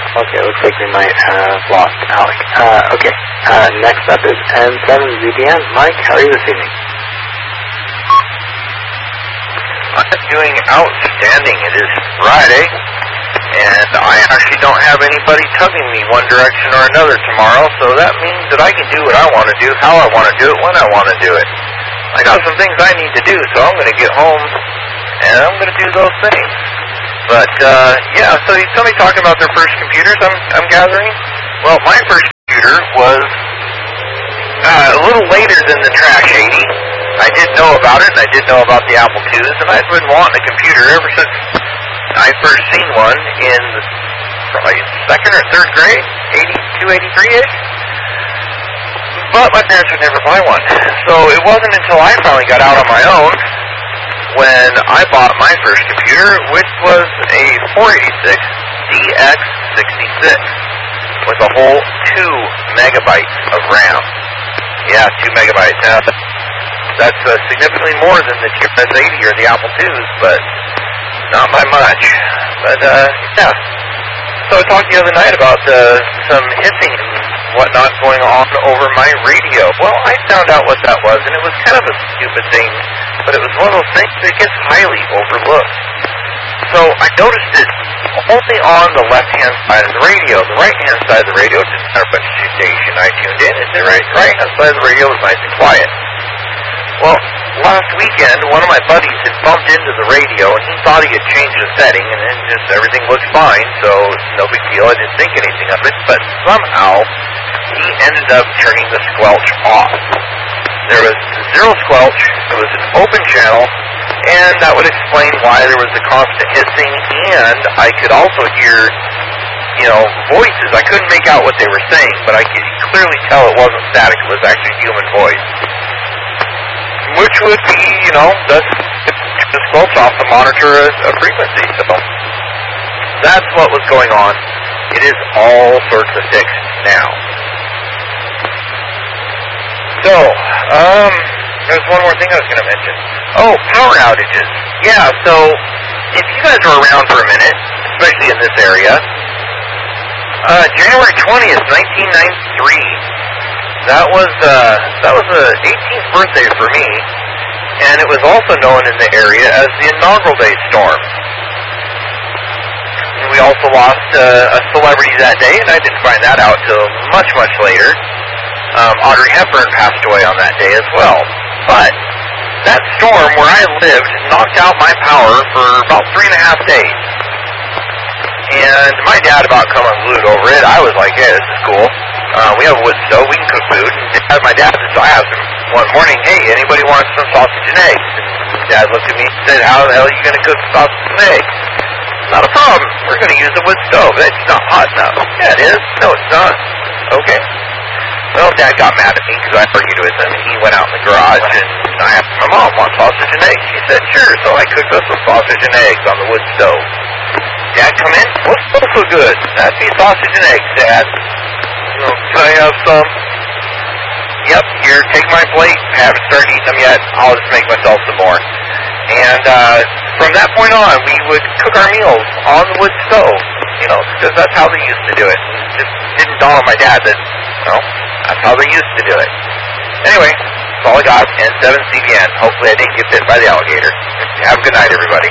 Okay, looks like we might have lost Alec. Okay, next up is N7ZBN. Mike, how are you this evening? I'm doing outstanding. It is Friday, and I actually don't have anybody tugging me one direction or another tomorrow, so that means that I can do what I want to do, how I want to do it, when I want to do it. I got some things I need to do, so I'm going to get home, and I'm going to do those things. But, yeah, so somebody talking about their first computers, I'm gathering. Well, my first computer was a little later than the Trash 80. I did know about it, and I did know about the Apple IIs, and I've been wanting a computer ever since I first seen one in probably second or third grade, 82, 83-ish. But my parents would never buy one. So it wasn't until I finally got out on my own when I bought my first computer, which was a 486 DX66 with a whole 2 megabytes of RAM. Yeah, 2 megabytes. Now, that's significantly more than the TRS-80 or the Apple IIs, but not by much. But, yeah. So I talked the other night about some hissing and whatnot going on over my radio. Well, I found out what that was, and it was kind of a stupid thing, but it was one of those things that gets highly overlooked. So I noticed it only on the left-hand side of the radio. The right-hand side of the radio didn't matter which station I tuned in. The right-hand side of the radio was nice and quiet. Well, last weekend, one of my buddies had bumped into the radio, and he thought he had changed the setting, and then just everything looked fine, so no big deal. I didn't think anything of it, but somehow he ended up turning the squelch off. There was zero squelch, it was an open channel, and that would explain why there was a constant hissing, and I could also hear, voices. I couldn't make out what they were saying, but I could clearly tell it wasn't static, it was actually human voice. Which would be, just squelch off to monitor a frequency. So that's what was going on. It is all sorts of fixed now. So, there's one more thing I was going to mention. Oh, power outages. Yeah, so if you guys are around for a minute, especially in this area, January 20th, 1993. That was the 18th birthday for me, and it was also known in the area as the inaugural day storm. And we also lost a celebrity that day, and I didn't find that out till much, much later. Audrey Hepburn passed away on that day as well. But that storm where I lived knocked out my power for about 3.5 days. And my dad about come unglued over it. I was like, hey, this is cool. We have a wood stove, we can cook food. And my dad, so I asked him one morning, hey, anybody wants some sausage and eggs? And Dad looked at me and said, how the hell are you going to cook sausage and eggs? Not a problem. We're going to use a wood stove. It's not hot enough. Yeah, it is. No, it's not. Okay. Well, Dad got mad at me because I argued with him, and he went out in the garage, and I asked my mom, want sausage and eggs? She said, sure. So I cooked us some sausage and eggs on the wood stove. Dad come in, what's so good? That's me sausage and eggs, Dad. Can I have some? Yep, here, take my plate. I haven't started eating them yet. I'll just make myself some more. And from that point on, we would cook our meals on the wood stove, because that's how they used to do it. It just didn't dawn on my dad that, that's how they used to do it. Anyway, that's all I got. And 7CBN. Hopefully I didn't get bit by the alligator. Have a good night, everybody.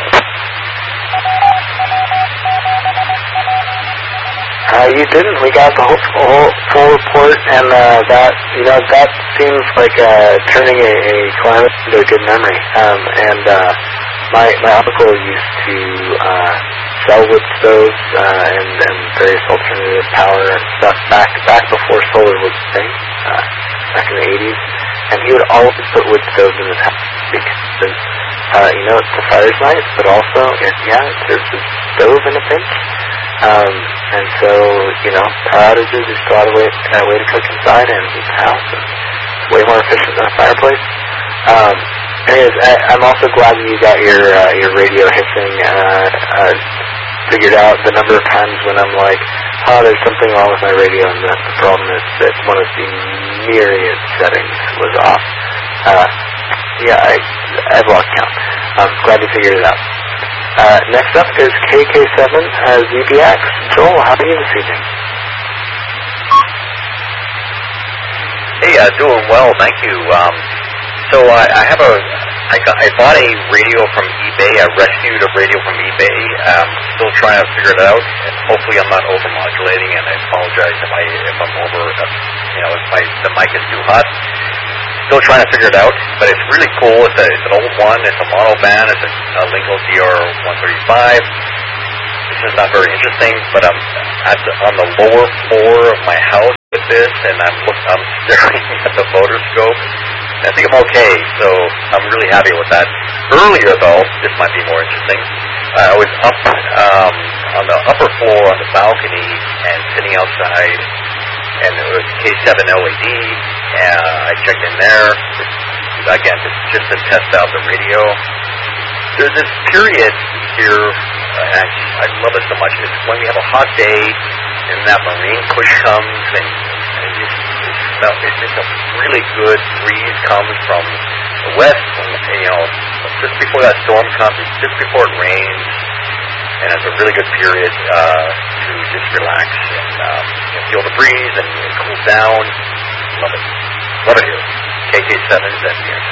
You didn't. We got the whole full report, and that seems like turning a climate into a good memory. My uncle used to sell wood stoves and various alternative power and stuff back before solar was a thing, back in the 80s. And he would always put wood stoves in his house because, it's the fire's nice, but also, it serves as stove in a pinch. And so, power outages is still a way to cook inside and heat the house. It's way more efficient than a fireplace. Anyways, I'm also glad that you got your radio hissing figured out. The number of times when I'm like, there's something wrong with my radio, and the problem is that one of the myriad settings was off. I've lost count. Glad you figured it out. Next up is KK7 ZBX. Joel, how are you this evening? Hey, doing well, thank you. So I bought a radio from eBay. I rescued a radio from eBay. Still trying to figure it out. And hopefully, I'm not overmodulating. And I apologize if I'm over. If the mic is too hot. Still trying to figure it out. But it's really cool. It's an old one. It's a mono band. It's a Lingo DR135. This is not very interesting, but I'm on the lower floor of my house with this, and I'm staring at the photoscope. I think I'm okay, so I'm really happy with that. Earlier, though, this might be more interesting. I was up on the upper floor on the balcony and sitting outside, and it was K7 LED. I checked in there, again, just to test out the radio. There's this period here, and I love it so much. It's when we have a hot day, and that marine push comes, and it's just a really good breeze comes from the west, just before that storm comes, just before it rains, and it's a really good period to just relax and feel the breeze and cool down. Love it. Love it here. KK7 ZBX.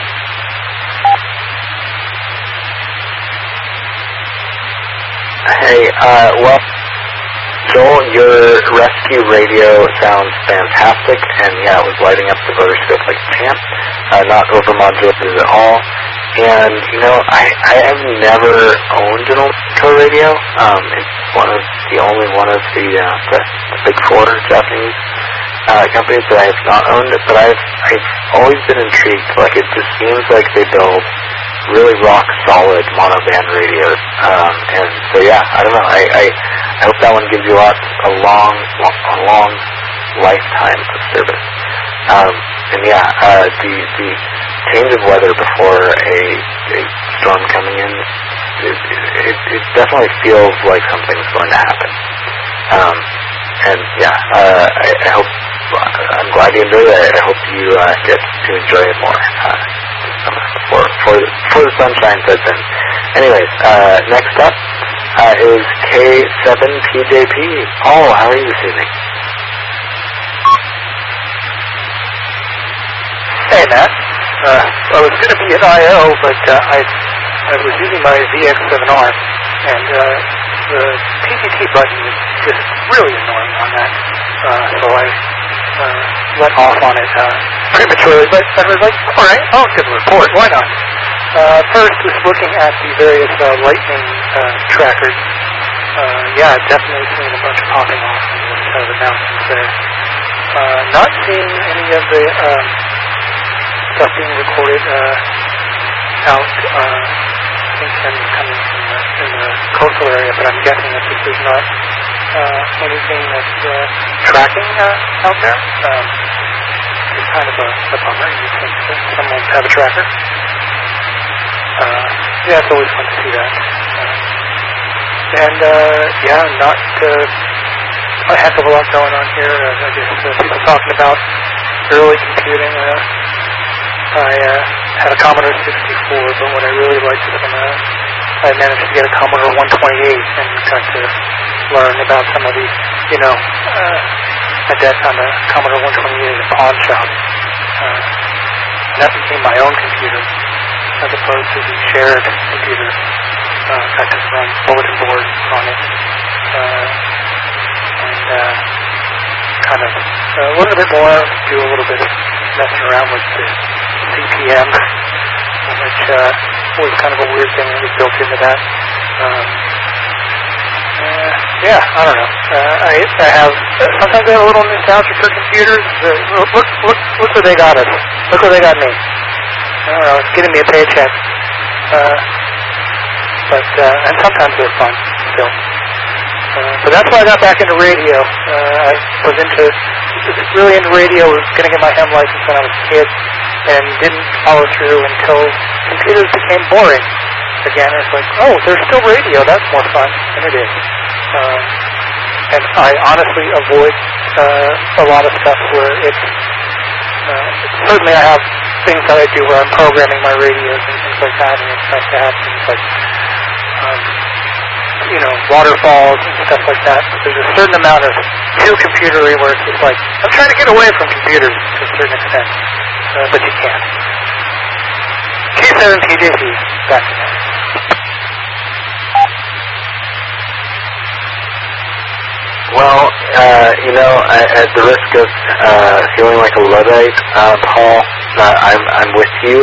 Hey, well, Joel, your rescue radio sounds fantastic, and yeah, it was lighting up the photoscope like a champ, not overmodulated at all. And, I have never owned an electro radio. It's only one of the big four Japanese companies that I have not owned, but I've always been intrigued. Like, it just seems like they build really rock solid monoband radios, and so yeah, I don't know. I hope that one gives you a long lifetime of service. And yeah, the change of weather before a storm coming in, it definitely feels like something's going to happen. And yeah, I hope. I'm glad you enjoyed it. I hope you get to enjoy it more. For the sunshine sets in. Anyways, next up is K7PJP. Paul, how are you this evening? Hey, Matt. I was going to be at I.O., but I was using my VX7R, and the PTT button is just really annoying on that. So I went off on it prematurely, but I was like, all right, I'll give a report. Why not? First was looking at the various lightning trackers. Yeah, I've definitely seen a bunch popping off on the side of the mountains there. Not seeing any of the stuff being recorded out coming in the coastal area, but I'm guessing that this is not anything that's tracking out there. It's kind of a bummer. You think that someone have a tracker. Yeah, it's always fun to see that. And yeah, not a heck of a lot going on here. I guess people talking about early computing. I had a Commodore 64, but what I really liked was when I managed to get a Commodore 128 and got to learn about some of the, adept on the Commodore 128 at a pawn shop. And that became my own computer, as opposed to the shared computer. Got to run bulletin boards on it, and kind of learn a bit more, do a little bit of messing around with the CPM, which was kind of a weird thing that was built into that. Yeah, I don't know. I have sometimes I have a little nostalgia for computers. Look where they got us. Look where they got me. I don't know. It's getting me a paycheck. But and sometimes they're fun still. But that's why I got back into radio. I was really into radio. I was going to get my hem license when I was a kid, and didn't follow through until computers became boring again. It's like, oh, there's still radio. That's more fun, and it is. And I honestly avoid a lot of stuff where it's certainly I have things that I do where I'm programming my radios and things like that, and it's nice to have things like waterfalls and stuff like that. There's a certain amount of too computery where it's just like, I'm trying to get away from computers to a certain extent, but you can't. K7PJC, back to that. Well, at the risk of feeling like a Luddite, Paul, I'm with you.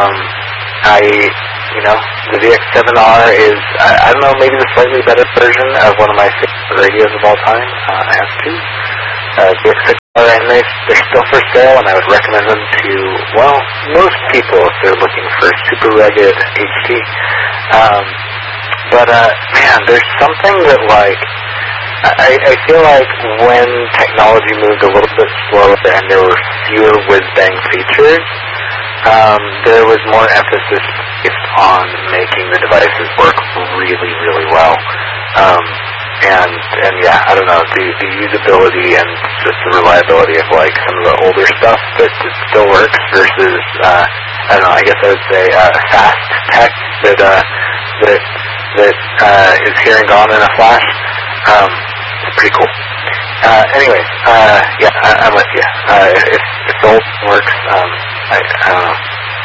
The VX7R is, I don't know, maybe the slightly better version of one of my favorite radios of all time. I have two. VX6R, and they're still for sale, and I would recommend them to, most people if they're looking for super rugged HD. But there's something that, I feel like when technology moved a little bit slower and there were fewer whiz-bang features, there was more emphasis placed on making the devices work really, really well. And yeah, I don't know, the usability and just the reliability of some of the older stuff that still works versus, I don't know, I guess I would say fast tech that is here and gone in a flash. It's pretty cool. Anyways, I'm with you. If the old works, I don't know.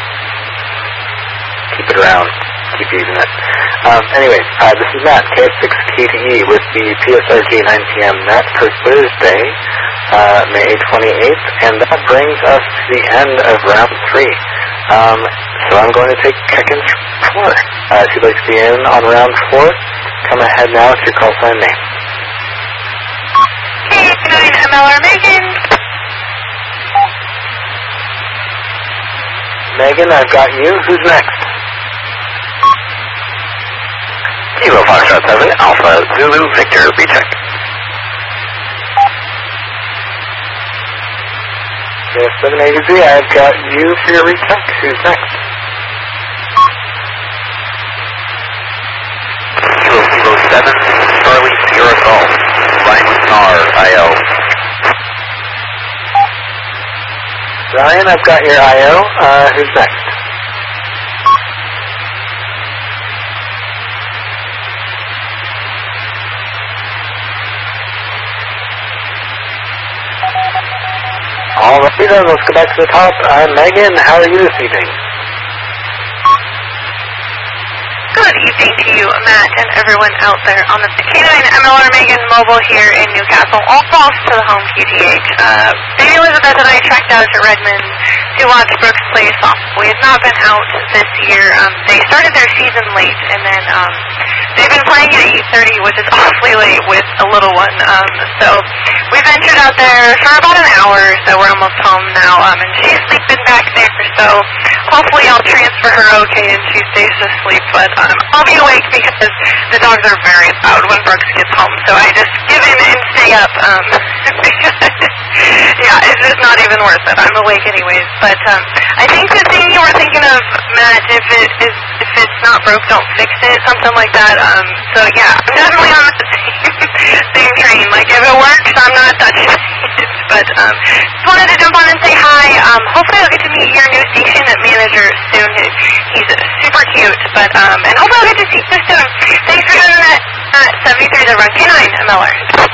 Keep it around. Keep using it. Anyways, this is Matt, KS6KTE, with the PSRG 9PM net for Thursday, May 28th, and that brings us to the end of round 3. So I'm going to take check-ins 4. If you'd like to be in on round 4, come ahead now with your call sign name. K9MLR Megan. Megan, I've got you. Who's next? Kilo Foxtrot 7, Alpha Zulu Victor, recheck. Yes, 780Z, I've got you for your recheck. Who's next? Kilo 7, Charlie Sierra Golf, Ryan Snar, IO. Ryan, I've got your IO. Who's next? Alrighty then, let's go back to the top. Megan, how are you this evening? Good evening to you, Matt, and everyone out there on the K9MLR Megan mobile here in Newcastle, all false to the home QTH. Baby Elizabeth and I tracked out to Redmond to watch Brooks play softball. We have not been out this year. They started their season late, and then they've been playing at 8:30, which is awfully late with a little one. So we ventured out there for about an hour, so we're almost home now, and she's sleeping back there, so hopefully I'll transfer her okay and she stays asleep, but I'll be awake because the dogs are very loud when Brooks gets home, so I just give in and stay up, yeah, it's just not even worth it. I'm awake anyways, but I think the thing you were thinking of, Matt, if it's not broke, don't fix it, something like that, so yeah, I'm definitely on the same train. If it works, I'm not touching it. But just wanted to jump on and say hi. Hopefully I'll get to meet your new station manager soon. He's super cute. But and hopefully I'll get to see you soon. Thanks for doing that 73 the run K9MLR.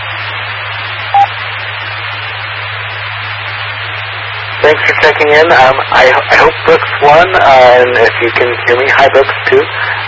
Thanks for checking in. I hope Brooks won, and if you can hear me, hi Brooks too.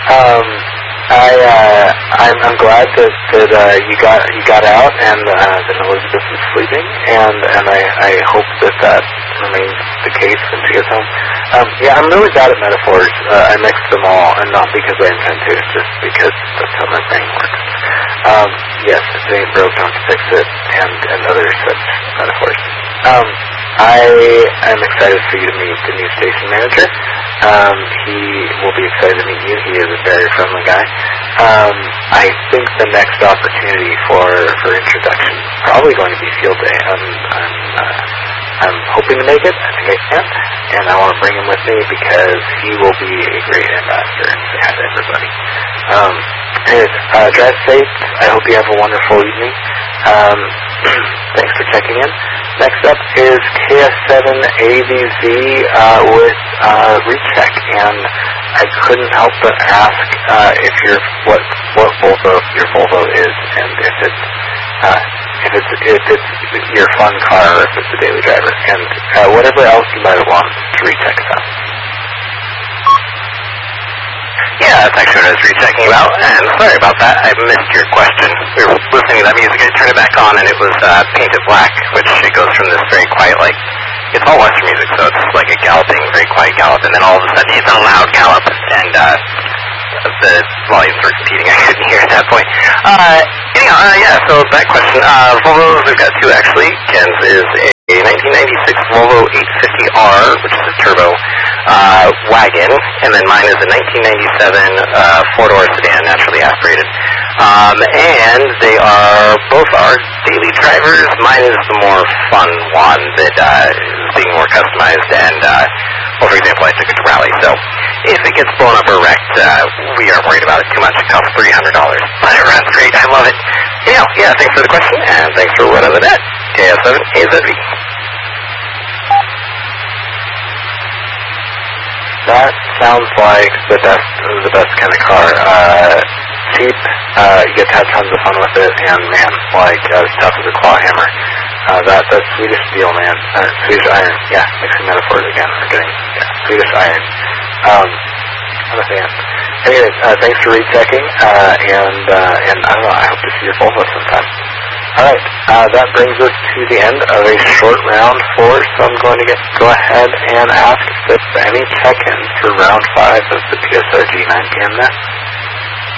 I'm glad that you got out and that Elizabeth is sleeping, and I hope that remains the case when she gets home. Yeah, I'm really bad at metaphors. I mix them all, and not because I intend to, just because that's how my brain works. Yes, if it ain't broke, don't fix it, and other such metaphors. I am excited for you to meet the new station manager. He will be excited to meet you. He is a very friendly guy. I think the next opportunity for introduction is probably going to be field day. I'm hoping to make it. I think I can. And I want to bring him with me because he will be a great ambassador and say hi to everybody. Anyways, drive safe. I hope you have a wonderful evening. Thanks for checking in. Next up is KS7AVZ with recheck, and I couldn't help but ask if you're what what your Volvo is, and if it's your fun car or if it's a daily driver, and whatever else you might have wanted to recheck that. Yeah, that's actually what I was rechecking about, and sorry about that, I missed your question. We were listening to that music, I turned it back on, and it was Painted Black, which it goes from this very quiet, like, it's all Western music, so it's like a galloping, very quiet gallop, and then all of a sudden it's a loud gallop, and the volumes were competing, I couldn't hear at that point. Yeah, so that question, Volvos, we've got two actually. Ken's is a 1996 Volvo 850R, which is a turbo wagon, and then mine is a 1997 four-door sedan, naturally aspirated. And they are both our daily drivers. Mine is the more fun one that is being more customized, and well, for example, I took it to rally, so if it gets blown up or wrecked, we aren't worried about it too much. It costs $300, but it runs great. I love it. Yeah, thanks for the question, and thanks for running the net. KS7AZV. That sounds like the best kind of car. Cheap, you get to have tons of fun with it, and man, like as tough as a claw hammer. That's Swedish steel, man. Swedish iron. Yeah, mixing metaphors again. We're getting Swedish iron. I'm a fan. Anyways, thanks for rechecking, and I don't know, I hope to see your Volvo sometime. Alright, that brings us to the end of a short round 4, so I'm going to go ahead and ask if there's any check-ins for round 5 of the PSRG 9PM net.